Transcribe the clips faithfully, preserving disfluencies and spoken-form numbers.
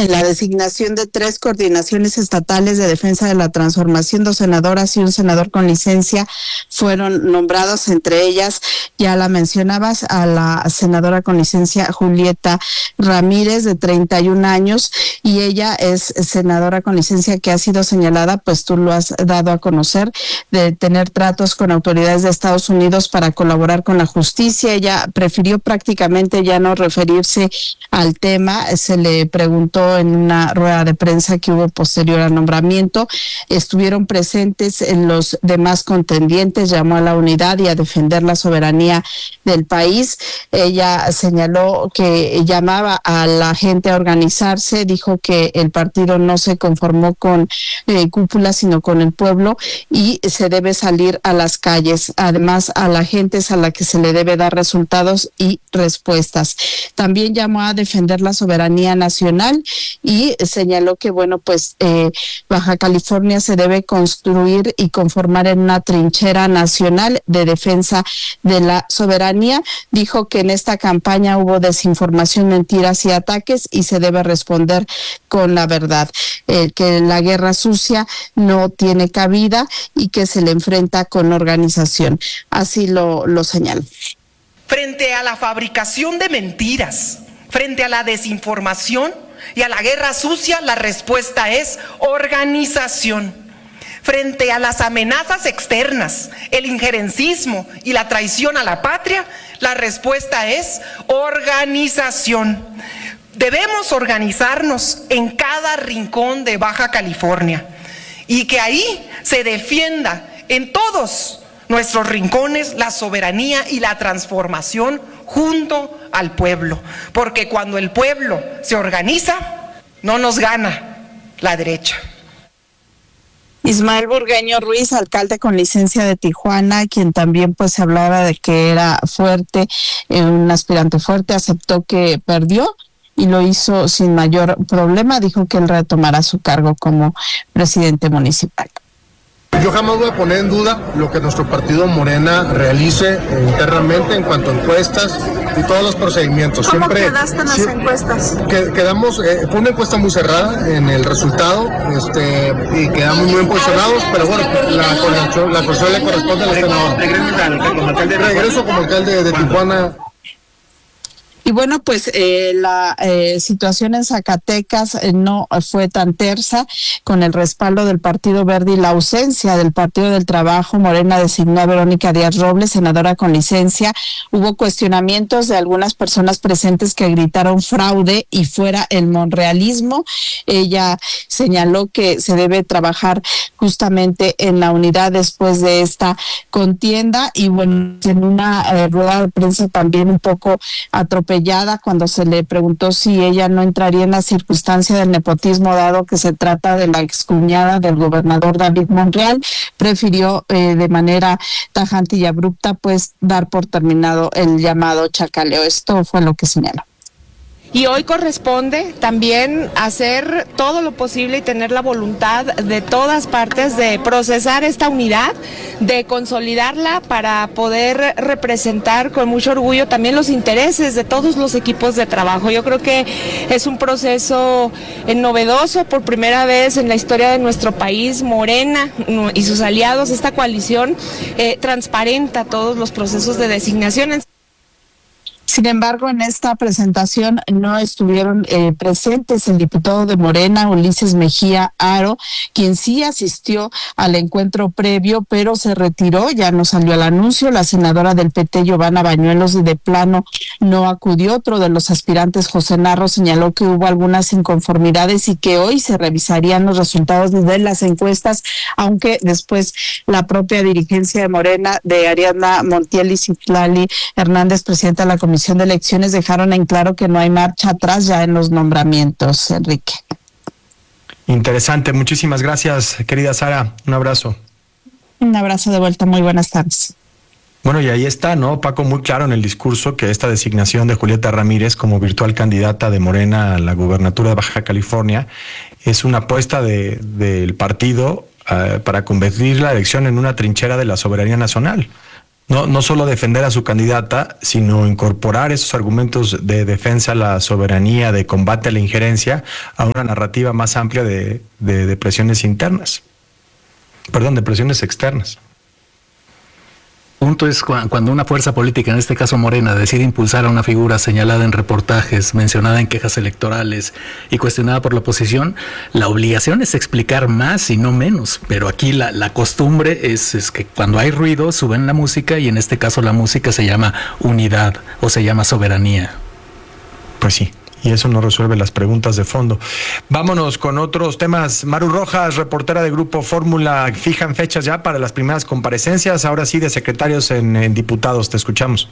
En la designación de tres coordinaciones estatales de defensa de la transformación, dos senadoras y un senador con licencia fueron nombrados, entre ellas, ya la mencionabas, a la senadora con licencia Julieta Ramírez, de treinta y un años, y ella es senadora con licencia que ha sido señalada, pues tú lo has dado a conocer, de tener tratos con autoridades de Estados Unidos para colaborar con la justicia. Ella prefirió prácticamente ya no referirse al tema. Se le preguntó en una rueda de prensa que hubo posterior al nombramiento. Estuvieron presentes en los demás contendientes, llamó a la unidad y a defender la soberanía del país. Ella señaló que llamaba a la gente a organizarse, dijo que el partido no se conformó con eh, cúpula, sino con el pueblo, y se debe salir a las calles. Además, a la gente es a la que se le debe dar resultados y respuestas. También llamó a defender la soberanía nacional y señaló que, bueno, pues eh, Baja California se debe construir y conformar en una trinchera nacional de defensa de la soberanía. Dijo que en esta campaña hubo desinformación, mentiras y ataques y se debe responder con la verdad, eh, que la guerra sucia no tiene cabida y que se le enfrenta con organización. Así lo, lo señala. Frente a la fabricación de mentiras, frente a la desinformación y a la guerra sucia, la respuesta es organización. Frente a las amenazas externas, el injerencismo y la traición a la patria, la respuesta es organización. Debemos organizarnos en cada rincón de Baja California y que ahí se defienda en todos nuestros rincones la soberanía y la transformación junto al pueblo, porque cuando el pueblo se organiza, no nos gana la derecha. Ismael Burgueño Ruiz, alcalde con licencia de Tijuana, quien también pues hablaba de que era fuerte, eh, un aspirante fuerte, aceptó que perdió y lo hizo sin mayor problema. Dijo que él retomará su cargo como presidente municipal. Yo jamás voy a poner en duda lo que nuestro partido Morena realice internamente en cuanto a encuestas y todos los procedimientos. ¿Cómo Siempre, quedaste en las sí, encuestas? Que, quedamos, eh, fue una encuesta muy cerrada en el resultado, este, y quedamos muy bien posicionados, pero bueno, la coordinación, la coordinación le corresponde a la senadora. Regreso como alcalde de Tijuana. Y bueno, pues eh, la eh, situación en Zacatecas eh, no fue tan tersa. Con el respaldo del Partido Verde y la ausencia del Partido del Trabajo, Morena designó a Verónica Díaz Robles, senadora con licencia. Hubo cuestionamientos de algunas personas presentes que gritaron fraude y fuera el monrealismo. Ella señaló que se debe trabajar justamente en la unidad después de esta contienda. Y bueno, en una eh, rueda de prensa también un poco atropellada cuando se le preguntó si ella no entraría en la circunstancia del nepotismo, dado que se trata de la excuñada del gobernador David Monreal, prefirió eh, de manera tajante y abrupta pues dar por terminado el llamado chacaleo. Esto fue lo que señaló. Y hoy corresponde también hacer todo lo posible y tener la voluntad de todas partes de procesar esta unidad, de consolidarla para poder representar con mucho orgullo también los intereses de todos los equipos de trabajo. Yo creo que es un proceso novedoso, por primera vez en la historia de nuestro país. Morena y sus aliados, esta coalición, eh, transparenta todos los procesos de designación. Sin embargo, en esta presentación no estuvieron eh, presentes el diputado de Morena, Ulises Mejía Aro, quien sí asistió al encuentro previo, pero se retiró, ya no salió al anuncio. La senadora del P T, Giovanna Bañuelos, de plano no acudió. Otro de los aspirantes, José Narro, señaló que hubo algunas inconformidades y que hoy se revisarían los resultados de las encuestas, aunque después la propia dirigencia de Morena, de Ariadna Montiel y Citlali Hernández, presidenta de la Comisión de Elecciones, dejaron en claro que no hay marcha atrás ya en los nombramientos. Enrique. Interesante, muchísimas gracias, querida Sara, un abrazo. Un abrazo de vuelta, muy buenas tardes. Bueno, y ahí está, ¿no, Paco? Muy claro en el discurso que esta designación de Julieta Ramírez como virtual candidata de Morena a la gubernatura de Baja California es una apuesta de, del partido uh, para convertir la elección en una trinchera de la soberanía nacional. No, no solo defender a su candidata, sino incorporar esos argumentos de defensa a la soberanía, de combate a la injerencia, a una narrativa más amplia de, de, de presiones internas. Perdón, de presiones externas. Punto es cuando una fuerza política, en este caso Morena, decide impulsar a una figura señalada en reportajes, mencionada en quejas electorales y cuestionada por la oposición, la obligación es explicar más y no menos. Pero aquí la, la costumbre es, es que cuando hay ruido suben la música, y en este caso la música se llama unidad o se llama soberanía. Pues sí. Y eso no resuelve las preguntas de fondo. Vámonos con otros temas. Maru Rojas, reportera de Grupo Fórmula, fijan fechas ya para las primeras comparecencias, ahora sí de secretarios en, en diputados. Te escuchamos.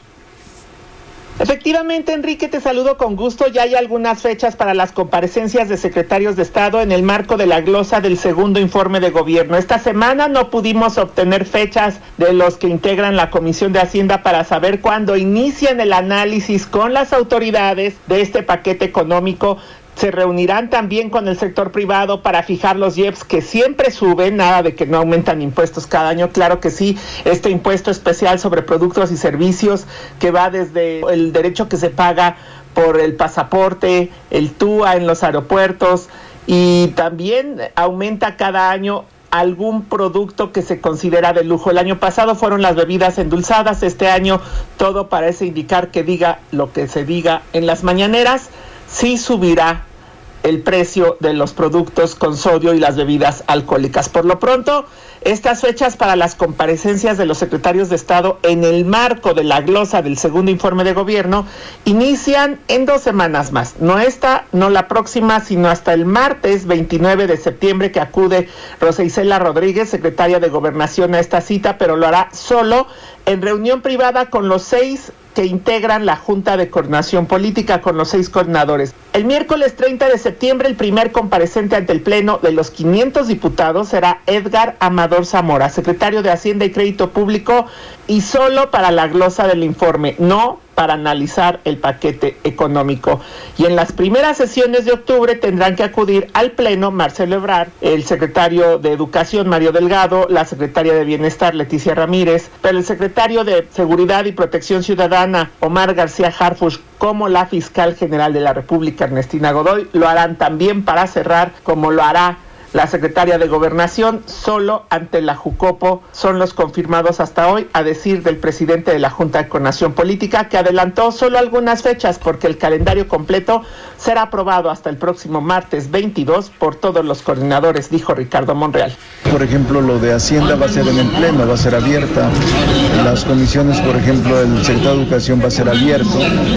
Efectivamente, Enrique, te saludo con gusto. Ya hay algunas fechas para las comparecencias de secretarios de Estado en el marco de la glosa del segundo informe de gobierno. Esta semana no pudimos obtener fechas de los que integran la Comisión de Hacienda para saber cuándo inician el análisis con las autoridades de este paquete económico. Se reunirán también con el sector privado para fijar los I E P S que siempre suben, nada de que no aumentan impuestos cada año. Claro que sí, este impuesto especial sobre productos y servicios que va desde el derecho que se paga por el pasaporte, el T U A en los aeropuertos, y también aumenta cada año algún producto que se considera de lujo. El año pasado fueron las bebidas endulzadas, este año todo parece indicar que diga lo que se diga en las mañaneras, sí subirá el precio de los productos con sodio y las bebidas alcohólicas. Por lo pronto, estas fechas para las comparecencias de los secretarios de Estado en el marco de la glosa del segundo informe de gobierno inician en dos semanas más. No esta, no la próxima, sino hasta el martes veintinueve de septiembre, que acude Rosa Isela Rodríguez, secretaria de Gobernación, a esta cita, pero lo hará solo en reunión privada con los seis que integran la Junta de Coordinación Política, con los seis coordinadores. El miércoles treinta de septiembre, el primer comparecente ante el Pleno de los quinientos diputados será Edgar Amador Zamora, secretario de Hacienda y Crédito Público, y solo para la glosa del informe, no para analizar el paquete económico. Y en las primeras sesiones de octubre tendrán que acudir al Pleno Marcelo Ebrard, el secretario de Educación Mario Delgado, la secretaria de Bienestar Leticia Ramírez, pero el secretario de Seguridad y Protección Ciudadana Omar García Harfuch, como la fiscal general de la República Ernestina Godoy, lo harán también para cerrar, como lo hará la secretaria de Gobernación. Solo ante la Jucopo son los confirmados hasta hoy, a decir del presidente de la Junta de Coordinación Política, que adelantó solo algunas fechas porque el calendario completo será aprobado hasta el próximo martes veintidós por todos los coordinadores, dijo Ricardo Monreal. Por ejemplo, lo de Hacienda va a ser en el Pleno, va a ser abierta. Las comisiones, por ejemplo, el secretario de Educación va a ser abierto,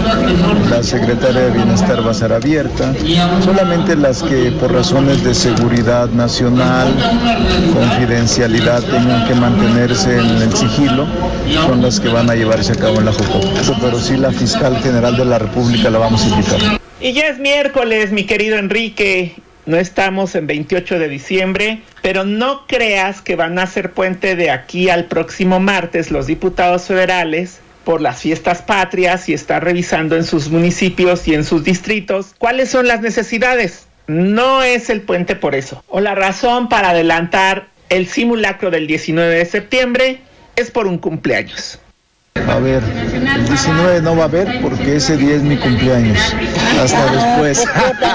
la secretaria de Bienestar va a ser abierta. Solamente las que por razones de seguridad nacional, confidencialidad, tengan que mantenerse en el sigilo, son las que van a llevarse a cabo en la Jucopo. Pero sí, la fiscal general de la República la vamos a invitar. Y ya es miércoles, mi querido Enrique, no estamos en veintiocho de diciembre, pero no creas que van a hacer puente de aquí al próximo martes los diputados federales por las fiestas patrias y estar revisando en sus municipios y en sus distritos cuáles son las necesidades. No es el puente por eso. O la razón para adelantar el simulacro del diecinueve de septiembre es por un cumpleaños. A ver, el diecinueve no va a haber porque ese día es mi cumpleaños. Hasta después.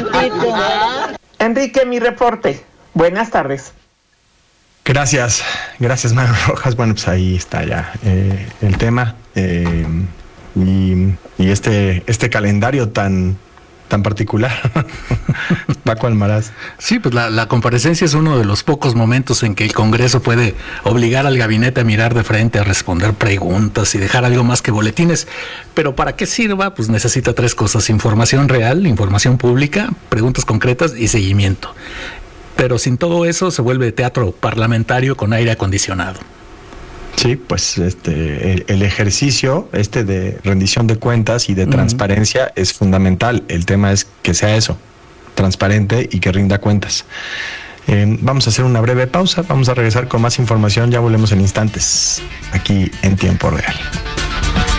Enrique, mi reporte. Buenas tardes. Gracias, gracias Maru Rojas. Bueno, pues ahí está ya eh, el tema eh, y, y este, este calendario tan... tan particular. Paco Almaraz. Sí, pues la, la comparecencia es uno de los pocos momentos en que el Congreso puede obligar al gabinete a mirar de frente, a responder preguntas y dejar algo más que boletines. Pero para qué sirva, pues necesita tres cosas: información real, información pública, preguntas concretas y seguimiento. Pero sin todo eso se vuelve teatro parlamentario con aire acondicionado. Sí, pues este el, el ejercicio este de rendición de cuentas y de uh-huh. transparencia es fundamental. El tema es que sea eso, transparente y que rinda cuentas. Eh, vamos a hacer una breve pausa, vamos a regresar con más información, ya volvemos en instantes, aquí en Tiempo Real.